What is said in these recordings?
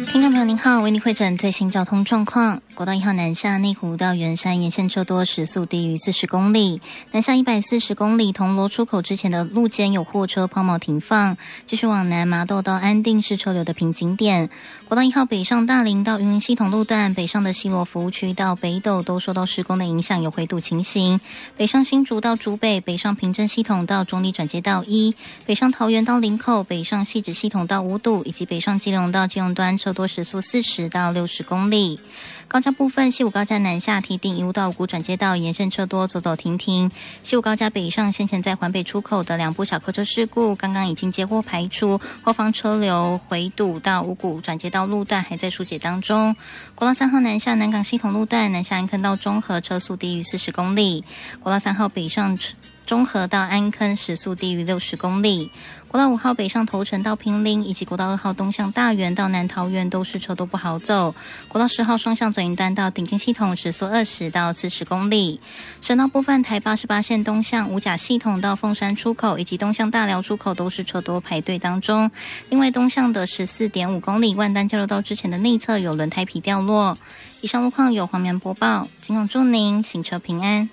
听众朋友您好，为您汇诊最新交通状况。国道1号南下内湖到圆山沿线车多，时速低于40公里。南下140公里，铜锣出口之前的路肩有货车抛锚停放。继续往南麻豆到安定是车流的瓶颈点。国道1号北上大林到云林系统路段，北上的西螺服务区到北斗都受到施工的影响，有灰度情形。北上新竹到竹北，北上平镇系统到中坜转接道1，北上桃园到林口，北上汐止系统到五堵，以及北上基隆到基隆端车多时速40到60公里。高架部分，西武高架南下提顶1路到五股转接道沿线车多，走走停停。西武高架北上先前在环北出口的2部小客车事故，刚刚已经接获排除，后方车流回堵到五股转接道路段还在疏解当中。国道3号南下南港系统路段，南下安坑到中和车速低于40公里。国道3号北上中和到安坑时速低于60公里。国道5号北上头城到坪林，以及国道2号东向大园到南桃园都是车多不好走。国道10号双向转运端到顶尖系统时速20到40公里。省道部分，台88线东向五甲系统到凤山出口，以及东向大寮出口都是车多排队当中。另外东向的14.5公里万丹交流道之前的内侧有轮胎皮掉落。以上路况由黄棉播报，金融祝您行车平安。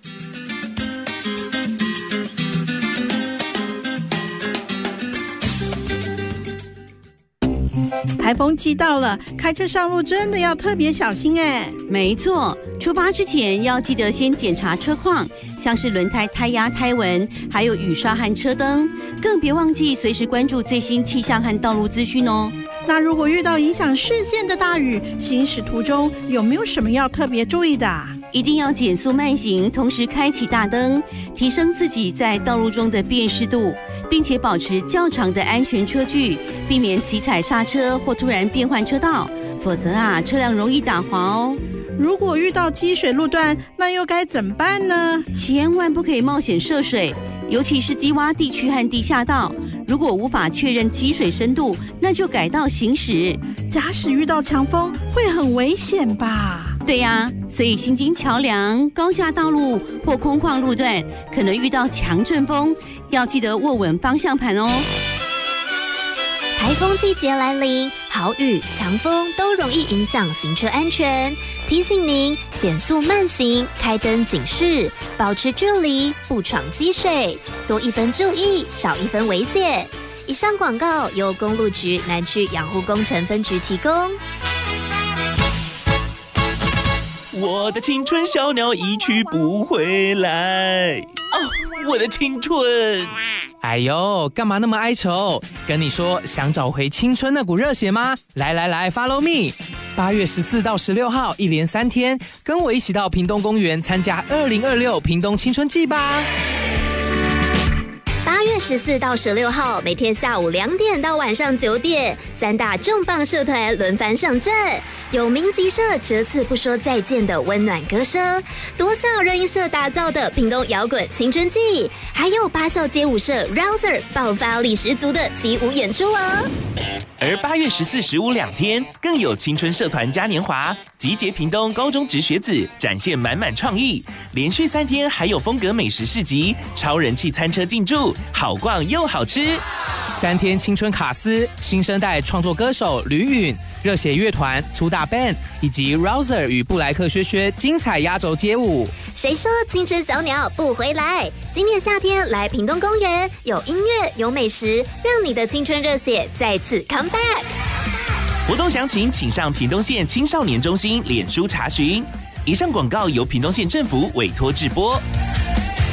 台风季到了，开车上路真的要特别小心哎。 没错，出发之前要记得先检查车况，像是轮胎胎压、胎纹，还有雨刷和车灯，更别忘记随时关注最新气象和道路资讯哦。 那如果遇到影响视线的大雨，行驶途中有没有什么要特别注意的？ 一定要减速慢行，同时开启大灯，提升自己在道路中的辨识度，并且保持较长的安全车距，避免急踩刹车或突然变换车道，否则车辆容易打滑哦。 如果遇到积水路段，那又该怎么办呢？ 千万不可以冒险涉水，尤其是低洼地区和地下道。如果无法确认积水深度，那就改道行驶。 假使遇到强风，会很危险吧？ 对呀，所以行经桥梁、高架道路或空旷路段，可能遇到强阵风，要记得握稳方向盘哦。 台风季节来临，豪雨、强风都容易影响行车安全。提醒您减速慢行，开灯警示，保持距离，不闯积水，多一分注意，少一分危险。以上广告由公路局南区养护工程分局提供。 我的青春小鸟一去不回来，我的青春。 哎呦，干嘛那么哀愁？跟你说，想找回青春那股热血吗？来 ，follow me。8月14到16号，一连3天，跟我一起到屏东公园参加2026屏东青春季吧。 8月14到16号，每天下午2点到晚上9点，3大重磅社团轮番上阵。有明集社这次不说再见的温暖歌声，多校热音社打造的屏东摇滚青春季，还有8校街舞社 Rouser 爆发力十足的起舞演出哦。 而8月14、152天，更有青春社团嘉年华，集结屏东高中职学子，展现满满创意。连续3天还有风格美食市集、超人气餐车进驻，好逛又好吃。 3天青春卡司，新生代创作歌手吕允、热血乐团粗大 band 以及 Rouser 与布莱克薛薛精彩压轴街舞。 谁说青春小鸟不回来？今年夏天来屏东公园，有音乐有美食，让你的青春热血再次 come back。 活动详情请上屏东县青少年中心脸书查询。以上广告由屏东县政府委托制播。